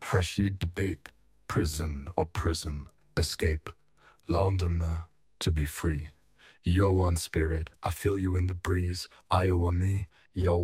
Rashid debate, prison or prism, escape, Londoner, to be free. Yo one spirit, I feel you in the breeze, Iowa me, yo